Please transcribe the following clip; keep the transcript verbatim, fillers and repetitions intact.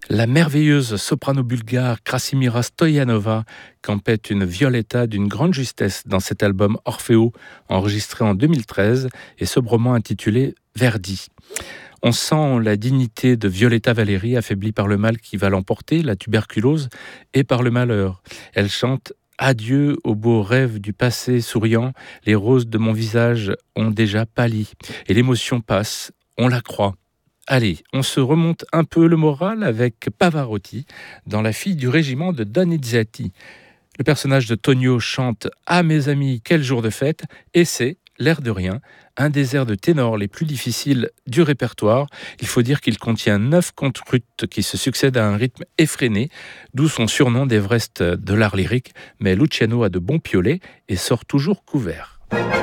La merveilleuse soprano bulgare Krasimira Stoyanova campait une violetta d'une grande justesse dans cet album Orfeo, enregistré en deux mille treize et sobrement intitulé Verdi. On sent la dignité de Violetta Valéry, affaiblie par le mal qui va l'emporter, la tuberculose, et par le malheur. Elle chante « Adieu aux beaux rêves du passé souriant, les roses de mon visage ont déjà pâli. » Et l'émotion passe, on la croit. Allez, on se remonte un peu le moral avec Pavarotti dans La fille du régiment de Donizetti. Le personnage de Tonio chante « Ah mes amis, quel jour de fête !» et c'est, l'air de rien, un des airs de ténor les plus difficiles du répertoire. Il faut dire qu'il contient neuf contrutes qui se succèdent à un rythme effréné, d'où son surnom d'Everest de l'art lyrique. Mais Luciano a de bons piolets et sort toujours couvert.